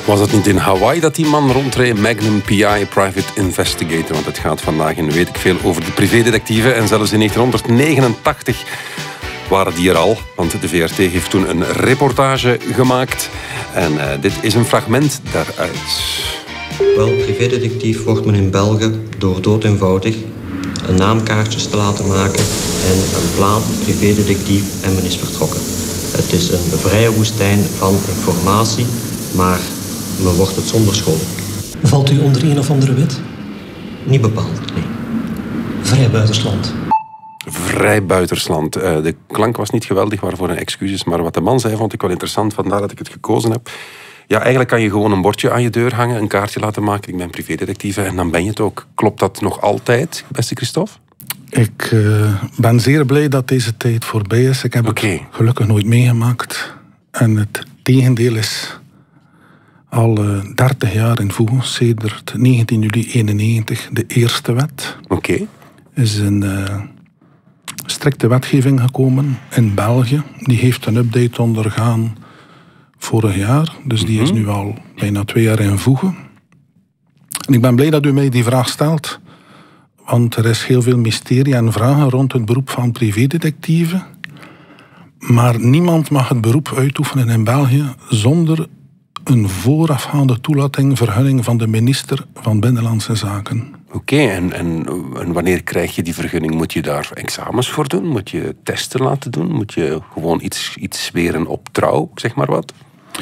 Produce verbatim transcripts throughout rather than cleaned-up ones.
Was het niet in Hawaii dat die man rondreed? Magnum P I, Private Investigator. Want het gaat vandaag in Weet ik Veel over de privédetectieven. En zelfs in negentien negenentachtig waren die er al. Want de V R T heeft toen een reportage gemaakt. En uh, dit is een fragment daaruit. Wel, privédetectief wordt men in België door dood eenvoudig een naamkaartjes te laten maken en een plaat privédetectief en men is vertrokken. Het is een vrije woestijn van informatie, maar men wordt het zonder school. Valt u onder een of andere wet? Niet bepaald, nee. Vrij buitensland. Vrij buitensland. Uh, de klank was niet geweldig, waarvoor een excuses. Maar wat de man zei, vond ik wel interessant, vandaar dat ik het gekozen heb. Ja, eigenlijk kan je gewoon een bordje aan je deur hangen, een kaartje laten maken. Ik ben privédetectief en dan ben je het ook. Klopt dat nog altijd, beste Christophe? Ik uh, ben zeer blij dat deze tijd voorbij is. Ik heb okay. het gelukkig nooit meegemaakt. En het tegendeel is al uh, dertig jaar in voegen. Sedert negentien juli eenennegentig de eerste wet. Oké. Okay. Is een uh, strikte wetgeving gekomen in België. Die heeft een update ondergaan vorig jaar. Dus die mm-hmm. is nu al bijna twee jaar in voegen. En ik ben blij dat u mij die vraag stelt. Want er is heel veel mysterie en vragen rond het beroep van privédetectieven. Maar niemand mag het beroep uitoefenen in België zonder een voorafgaande toelating, vergunning van de minister van Binnenlandse Zaken. Oké, okay, en, en, en wanneer krijg je die vergunning? Moet je daar examens voor doen? Moet je testen laten doen? Moet je gewoon iets, iets zweren op trouw, zeg maar wat?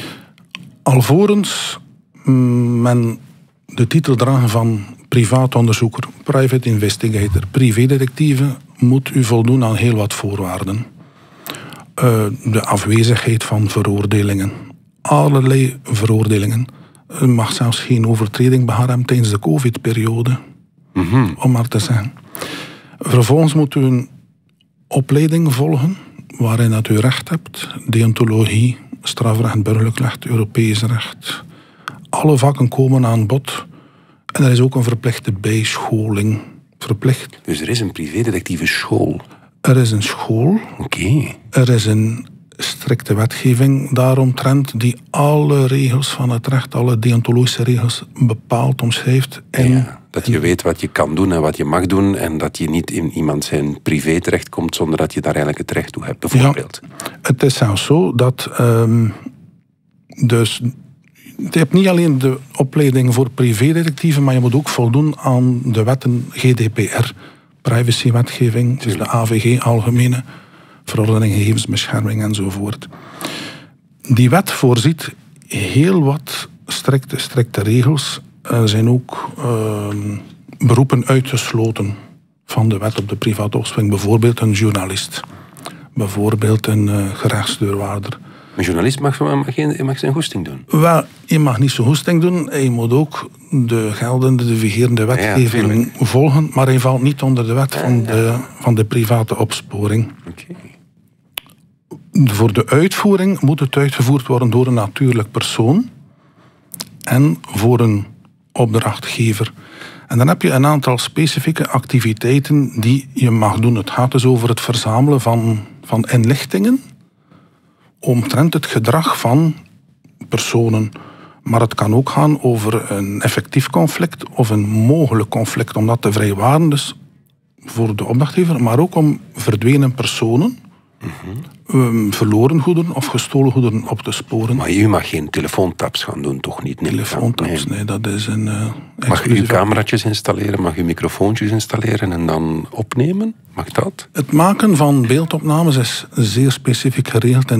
Alvorens men de titel dragen van privaat onderzoeker, private investigator, privédetectieve, moet u voldoen aan heel wat voorwaarden. Uh, de afwezigheid van veroordelingen. Allerlei veroordelingen. U mag zelfs geen overtreding begaan hebben tijdens de covid-periode. Mm-hmm. Om maar te zeggen. Vervolgens moet u een opleiding volgen waarin dat u recht hebt. Deontologie, strafrecht, burgerlijk recht, Europees recht. Alle vakken komen aan bod. En er is ook een verplichte bijscholing. Verplicht. Dus er is een privédetectieve school? Er is een school. Oké. Okay. Er is een strikte wetgeving daaromtrent die alle regels van het recht, alle deontologische regels bepaalt, omschrijft. En ja, dat je weet wat je kan doen en wat je mag doen en dat je niet in iemand zijn privé terechtkomt zonder dat je daar eigenlijk het recht toe hebt, bijvoorbeeld. Ja, het is zelfs zo dat um, dus je hebt niet alleen de opleiding voor privédetectieven, maar je moet ook voldoen aan de wetten G D P R, privacywetgeving, dus de A V G, Algemene Verordening Gegevensbescherming enzovoort. Die wet voorziet heel wat strikte, strikte regels. Er zijn ook uh, beroepen uitgesloten van de wet op de private opspring. Bijvoorbeeld een journalist. Bijvoorbeeld een uh, gerechtsdeurwaarder. Een journalist mag, mag, geen, mag zijn goesting doen? Wel, je mag niet zijn goesting doen. Hij moet ook de geldende, de vigerende wetgeving ja, volgen. Maar hij valt niet onder de wet ja, van, de, ja. van de private opsporing. Okay. Voor de uitvoering moet het uitgevoerd worden door een natuurlijk persoon. En voor een opdrachtgever. En dan heb je een aantal specifieke activiteiten die je mag doen. Het gaat dus over het verzamelen van, van inlichtingen omtrent het gedrag van personen. Maar het kan ook gaan over een effectief conflict of een mogelijk conflict, om dat te vrijwaren, dus voor de opdrachtgever, maar ook om verdwenen personen, mm-hmm. um, verloren goederen of gestolen goederen op te sporen. Maar u mag geen telefoontaps gaan doen, toch niet? Telefoontaps, nee. nee, dat is een uh, Mag u cameraatjes installeren, mag u microfoontjes installeren en dan opnemen? Mag dat? Het maken van beeldopnames is zeer specifiek geregeld in